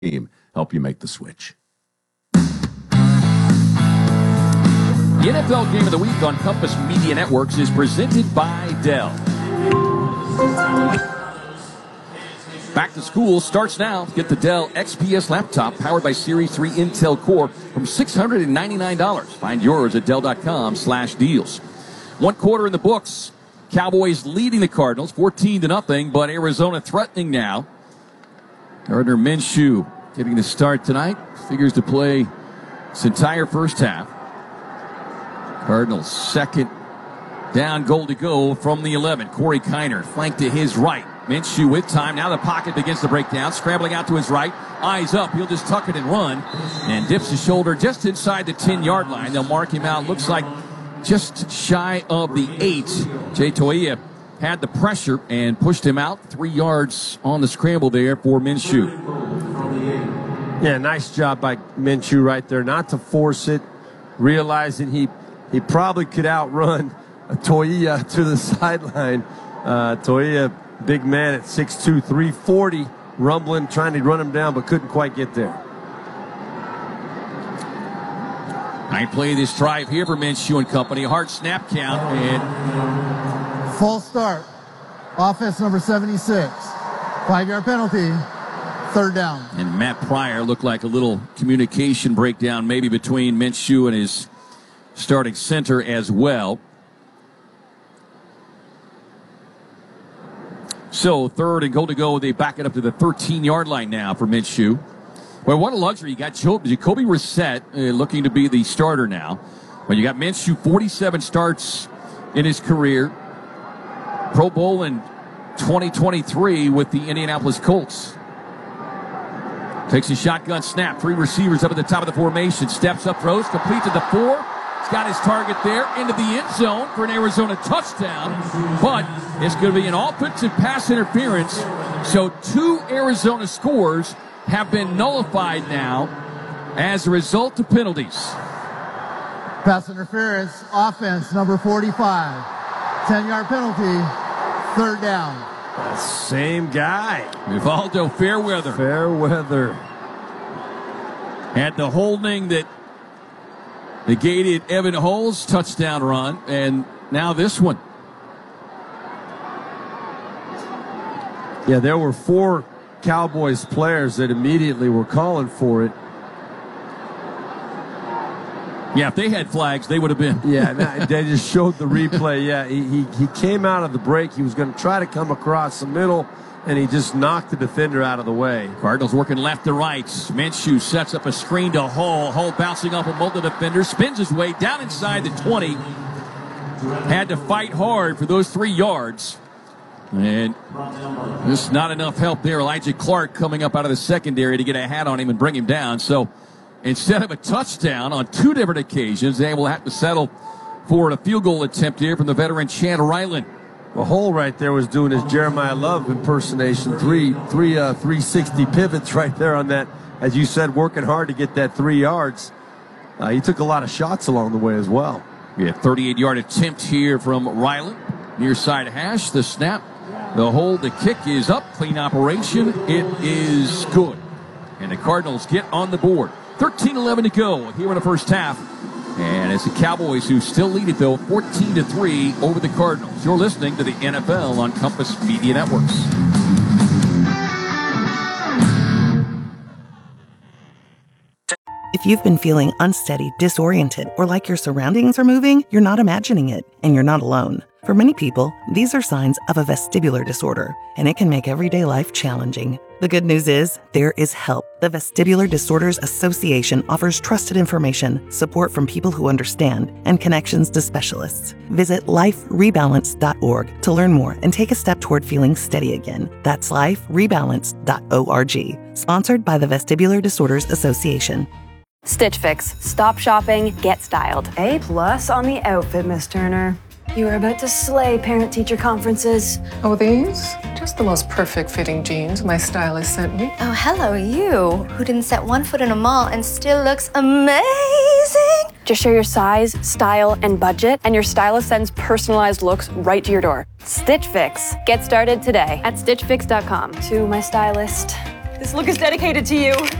team help you make the switch. The NFL Game of the Week on Compass Media Networks is presented by Dell. Back to school starts now. Get the Dell XPS laptop powered by Series 3 Intel Core from $699. Find yours at Dell.com/deals. 1 quarter in the books. Cowboys leading the Cardinals 14-0, but Arizona threatening now. Gardner Minshew getting the start tonight. Figures to play this entire first half. Cardinals second down, goal to go from the 11. Corey Kiner flanked to his right. Minshew with time. Now the pocket begins to break down. Scrambling out to his right. Eyes up. He'll just tuck it and run. And dips his shoulder just inside the 10-yard line. They'll mark him out. Looks like just shy of the 8. Jay Toia had the pressure and pushed him out. 3 yards on the scramble there for Minshew. Yeah, nice job by Minshew right there. Not to force it. Realizing he probably could outrun Toia to the sideline. Toia, big man at 6'2", 340, rumbling, trying to run him down, but couldn't quite get there. I play this drive here for Minshew and company. Hard snap count and false start. Offense number 76. 5-yard penalty. 3rd down. And Matt Pryor looked like a little communication breakdown maybe between Minshew and his starting center as well. So 3rd and goal to go. They back it up to the 13-yard line now for Minshew. Well, what a luxury. You got Jacoby Brissett looking to be the starter now. Well, you got Minshew, 47 starts in his career. Pro Bowl in 2023 with the Indianapolis Colts. Takes a shotgun snap. 3 receivers up at the top of the formation. Steps up, throws, complete to the 4. He's got his target there into the end zone for an Arizona touchdown. But it's going to be an offensive pass interference. So 2 Arizona scores have been nullified now as a result of penalties. Pass interference, offense number 45. 10-yard penalty, 3rd down. Same guy. Rivaldo Fairweather. Fairweather. Had the holding that negated Evan Hull's touchdown run, and now this one. Yeah, there were 4 Cowboys players that immediately were calling for it. Yeah, if they had flags, they would have been. Yeah, they just showed the replay. Yeah, he came out of the break. He was going to try to come across the middle, and he just knocked the defender out of the way. Cardinals working left to right. Minshew sets up a screen to Hull. Hull bouncing off a multi defender, spins his way down inside the 20. Had to fight hard for those 3 yards. And just not enough help there. Elijah Clark coming up out of the secondary to get a hat on him and bring him down. So instead of a touchdown on 2 different occasions, they will have to settle for a field goal attempt here from the veteran Chad Ryland. The hole right there was doing his Jeremiah Love impersonation. 360 pivots right there on that. As you said, working hard to get that 3 yards. He took a lot of shots along the way as well. Yeah, 38-yard attempt here from Ryland. Near side hash, the snap, the hold, the kick is up. Clean operation. It is good. And the Cardinals get on the board. 13-11 to go here in the first half. And it's the Cowboys who still lead it, though, 14-3 over the Cardinals. You're listening to the NFL on Compass Media Networks. If you've been feeling unsteady, disoriented, or like your surroundings are moving, you're not imagining it, and you're not alone. For many people, these are signs of a vestibular disorder, and it can make everyday life challenging. The good news is, there is help. The Vestibular Disorders Association offers trusted information, support from people who understand, and connections to specialists. Visit liferebalance.org to learn more and take a step toward feeling steady again. That's liferebalance.org. Sponsored by the Vestibular Disorders Association. Stitch Fix. Stop shopping, get styled. A+ on the outfit, Miss Turner. You are about to slay parent-teacher conferences. Oh, these? Just the most perfect fitting jeans my stylist sent me. Oh, hello, you, who didn't set one foot in a mall and still looks amazing. Just share your size, style, and budget, and your stylist sends personalized looks right to your door. Stitch Fix. Get started today at stitchfix.com. To my stylist, This look is dedicated to you.